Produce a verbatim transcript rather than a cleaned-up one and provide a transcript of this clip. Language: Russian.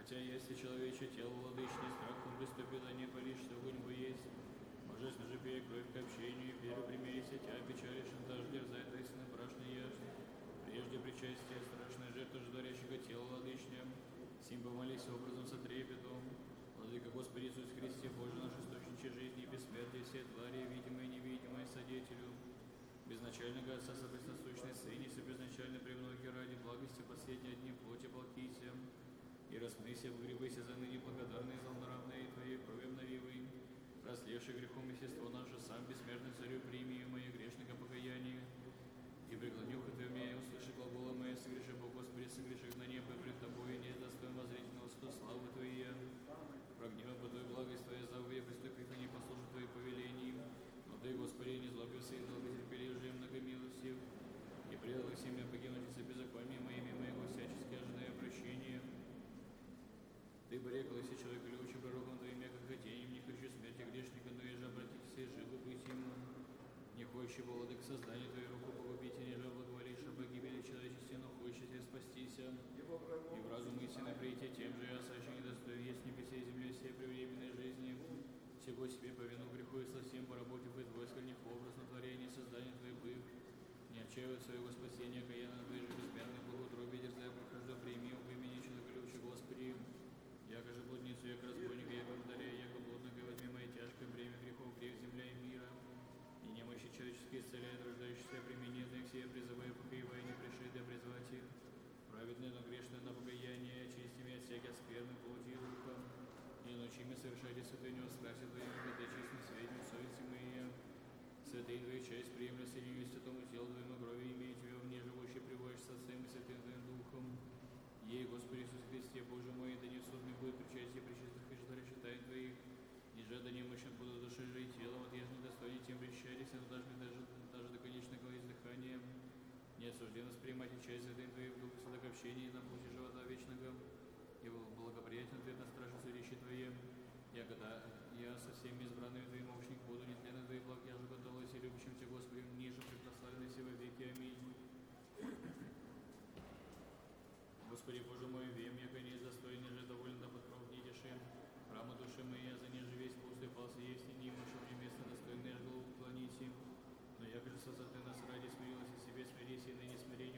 Хотя если человече тело владычный страхом приступит, а не паришь, что огонь бы есть. Божественно же пей кровь к общению, веру примирися, тебя печали, шантаж, дерзай, таинственно брашный ясно. Прежде причастия, страшная жертва ждарящего тела владычнем, сим помолись образом со трепетом. Владыка Господи Иисус Христе, Боже наш, источниче жизни и бессмертия, все твари, видимые и невидимые, содетелю. Безначального Отца, соприсосущной Сыне, безначально премноги ради благости последние дни плоти полкися. И распнися, погребыся за ныне благодарные, злонравные Твоей крови обновивый. Расслевший грехом естество наше, сам бессмертный царю, прими мое грешника покаяние. И преклонюха Ты меня, и услыши глагола моя, согреши Бог, Господи, согреши на небо, и пред Тобой не достоин воззрительного суда славы Твоей. Прогневан по Твоей благость Твоей завые, приступив и не послушай Твоих повелений. Но Ты, Господи, не злобился и долготерпелив же многомилостив. И предал семя погинуть за беззаконием моими моего всячески ожидая прощения. Ты бы рекал, если человек любящий пророком Твоим, я как хотением, не хочу смерти грешника, но и же обратиться и живо быть ему. Не хочешь, владык, создание Твоей руку погубить, и не же благоволишь о погибели человечества, но хочешь тебе спастися. И в разум истины прийти тем же, я саще недостоин, есть небесе и земле все превременной жизни. Всего себе по вину греху и совсем поработив и двойскольник образ на творение создания Твоих быв. Не отчаивают своего спасения, каяна Твоей же безмерной благоутробе, дерзая прохожда, прими в имени человека, Господи. Яко же блудницу, яко разбойника, яко вдаря, яко блудника, возьми мои тяжкое бремя грехов, грех земля и мира. И немощи человеческие исцеляют, рождающиеся применения, все призывая, покоевая, не пришли да призвать их. Праведные, но грешные на покаяние, очисти меня от всяких скверных плоти и духа. И научи меня совершать святыню, страсти Твоим, когда честным сведением совести мои. Святые Твои часть приемля соединю святому телу Твоему крови, имея Тебя в ней живущий, приводишь со Отцем и Святым Твоим Духом. Ей, Господи Иисус Христе, Боже мой, да не судный будет причастие причастных и ждарящих тайн Твоих, и же да немощен буду души жить телом, от ежни достойней тем причащались, но даже, даже, даже до конечного издыхания. Не осужден воспринимать и часть святым Твоих в духе сладокопщения и на пути живота вечного, и благоприятен ответ на страшном судище Твоем. Я, когда я со всеми избранными Твоим общник буду, нетленный Твоих благ, я же готовлюсь и любящим Тебя, Господи, ниже препрославленный все во веки. Аминь. Господи, Боже мой, вем, яко не достойный же довольно да подкров не дешем. Храма души моей, за ниже весь пустой пался есть, и не имущим мне место достойное голову уклонить им. Но яко же сосоты нас ради смирилась и себе смирись, и ныне смирению